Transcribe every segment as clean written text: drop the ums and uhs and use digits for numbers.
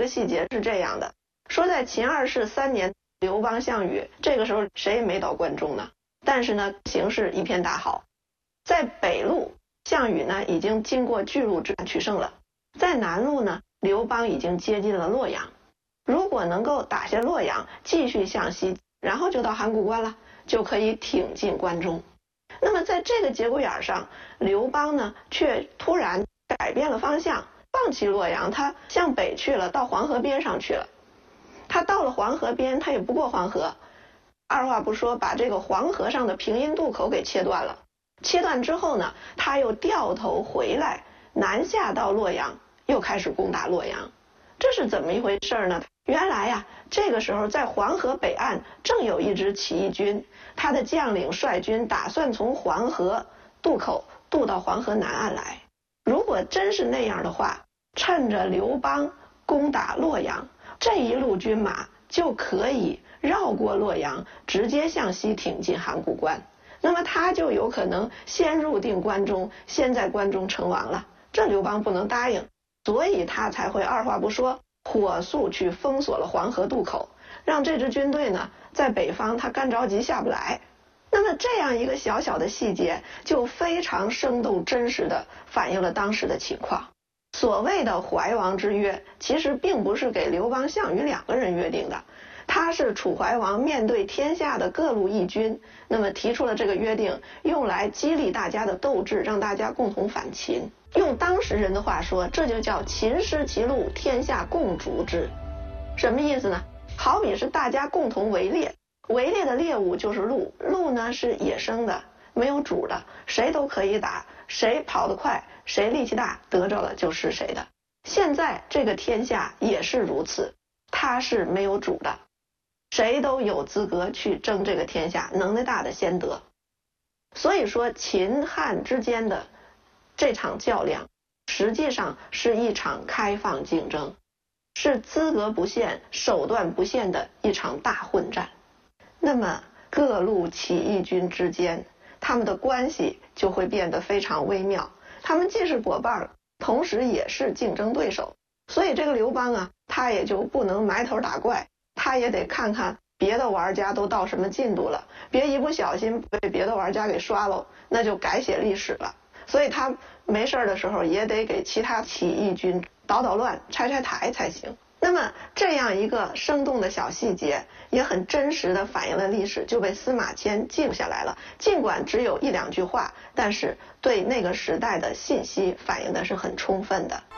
个细节是这样的，说在秦二世3年，刘邦、项羽这个时候谁也没到关中呢，但是呢形势一片大好。在北路，项羽呢已经经过巨鹿之战取胜了，在南路呢，刘邦已经接近了洛阳。如果能够打下洛阳，继续向西，然后就到函谷关了，就可以挺进关中。那么在这个节骨眼上，刘邦呢却突然改变了方向，放弃洛阳，他向北去了，到黄河边上去了。他到了黄河边，他也不过黄河，二话不说把这个黄河上的平阴渡口给切断了。切断之后呢，他又掉头回来，南下到洛阳，又开始攻打洛阳。这是怎么一回事呢？原来呀，这个时候在黄河北岸正有一支起义军，他的将领率军打算从黄河渡口渡到黄河南岸来。如果真是那样的话，趁着刘邦攻打洛阳，这一路军马就可以绕过洛阳，直接向西挺进函谷关。那么他就有可能先入定关中，先在关中称王了。这刘邦不能答应，所以他才会二话不说，火速去封锁了黄河渡口，让这支军队呢在北方他干着急下不来。那么这样一个小小的细节，就非常生动真实的反映了当时的情况。所谓的怀王之约，其实并不是给刘邦、项羽2个人约定的，他是楚怀王面对天下的各路义军，那么提出了这个约定，用来激励大家的斗志，让大家共同反秦。用当时人的话说，这就叫秦失其路，天下共逐之。什么意思呢？好比是大家共同围猎，围猎的猎物就是鹿，鹿呢是野生的，没有主的，谁都可以打，谁跑得快，谁力气大，得着了就是谁的。现在这个天下也是如此，它是没有主的，谁都有资格去争这个天下，能耐大的先得。所以说秦汉之间的这场较量，实际上是一场开放竞争，是资格不限、手段不限的一场大混战。那么各路起义军之间，他们的关系就会变得非常微妙，他们既是伙伴，同时也是竞争对手。所以这个刘邦啊，他也就不能埋头打怪，他也得看看别的玩家都到什么进度了，别一不小心被别的玩家给刷了，那就改写历史了。所以他没事的时候也得给其他起义军捣捣乱、拆拆台才行。那么这样一个生动的小细节，也很真实的反映了历史，就被司马迁记录下来了。尽管只有1-2句话，但是对那个時代的信息反映的是很充分的。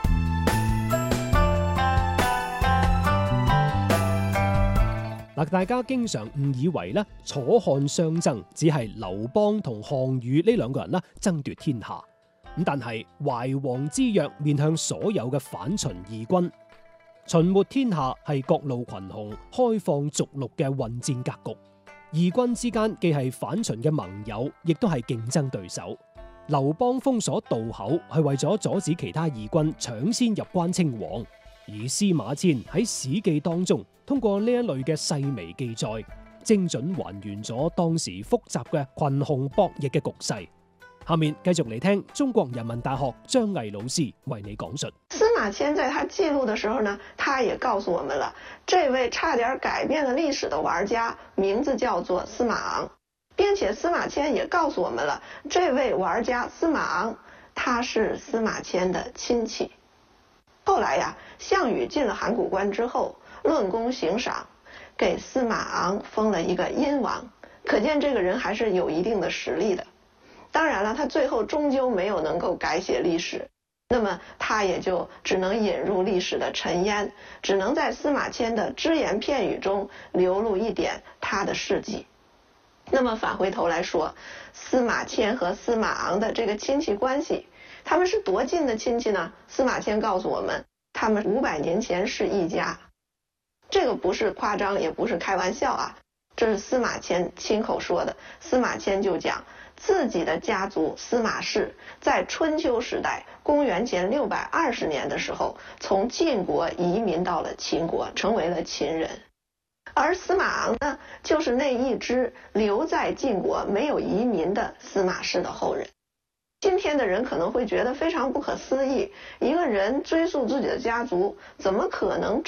大家經常誤以為咧楚漢相爭只係劉邦同項羽呢2個人爭奪天下，但係懷王之約面向所有嘅反秦義軍，秦沒天下係各路群雄開放逐鹿嘅混戰格局，義軍之間既係反秦嘅盟友，亦都係競爭對手。劉邦封鎖渡口係為咗阻止其他義軍搶先入關稱王，而司馬遷喺《史記》當中通過呢一類嘅細微記載，精準還原咗當時複雜嘅群雄博弈嘅局勢。下面繼續嚟聽中國人民大學張毅老師為你講述。 司馬遷在他記錄的時候呢，他也告訴我們了，這位差點改變了歷史的玩家名字叫做司馬昂，並且司馬遷也告訴我們了，這位玩家司馬昂他是司馬遷的親戚。後來呀，項羽進了函谷關之後，論功行賞，給司馬昂封了一個殷王，可見這個人還是有一定的實力的。當然了，他最後終究沒有能夠改寫歷史，那麼他也就只能引入歷史的塵煙，只能在司馬遷的只言片語中流露一點他的事跡。那麼返回頭來說，司馬遷和司馬昂的這個親戚關係，他們是多近的親戚呢？司馬遷告訴我們，他們500年前是一家。這個不是誇張，也不是開玩笑啊，這是司馬遷親口說的。司馬遷就講，自己的家族司馬氏在春秋時代，公元前620年的時候，從晉國移民到了秦國，成為了秦人。而司馬昂呢，就是那一支留在晉國沒有移民的司馬氏的後人。今天的人可能會覺得非常不可思議，一個人追溯自己的家族，怎麼可能